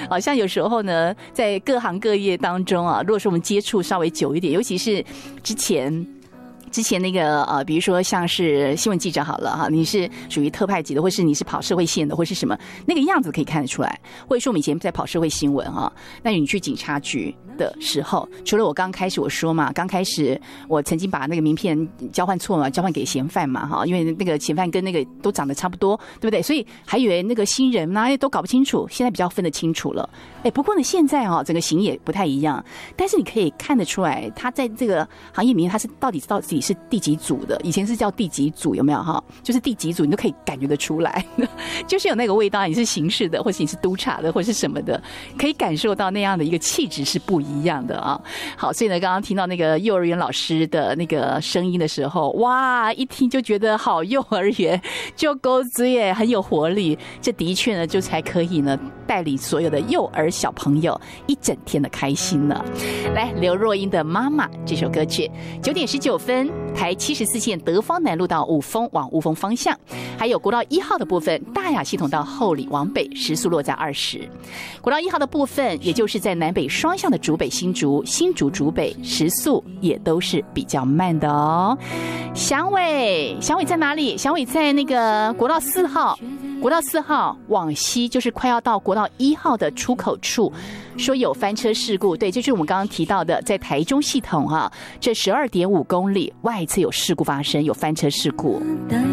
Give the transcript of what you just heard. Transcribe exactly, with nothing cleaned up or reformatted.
好像有时候呢，在各行各业当中啊，如果说我们接触稍微久一点，尤其是之前。之前那个呃，比如说像是新闻记者好了哈，你是属于特派级的，或是你是跑社会线的，或是什么，那个样子可以看得出来。或者说我们以前在跑社会新闻哈，那你去警察局的时候，除了我刚开始我说嘛，刚开始我曾经把那个名片交换错嘛，交换给嫌犯嘛哈，因为那个嫌犯跟那个都长得差不多，对不对？所以还以为那个新人哪都搞不清楚，现在比较分得清楚了。哎，不过呢，现在哈整个型也不太一样，但是你可以看得出来，他在这个行业里面他是到底到底是第几组的，以前是叫第几组，有没有哈？就是第几组，你都可以感觉得出来，就是有那个味道。你是刑事的，或是你是督察的，或是什么的，可以感受到那样的一个气质是不一样的啊。好，所以呢，刚刚听到那个幼儿园老师的那个声音的时候，哇，一听就觉得好幼儿园，就勾嘴耶，很有活力。这的确呢，就才可以呢带领所有的幼儿小朋友一整天的开心呢。来，刘若英的《妈妈》这首歌曲，九点十九分，台七十四线德芳南路到五峰往五峰方向，还有国道一号的部分，大雅系统到后里往北，时速落在二十。国道一号的部分，也就是在南北双向的竹北新竹、新竹竹北，时速也都是比较慢的哦。祥伟，祥伟在哪里？祥伟在那个国道四号。国道四号往西，就是快要到国道一号的出口处，说有翻车事故。对，这就是我们刚刚提到的，在台中系统哈、啊，这十二点五公里外侧有事故发生，有翻车事故。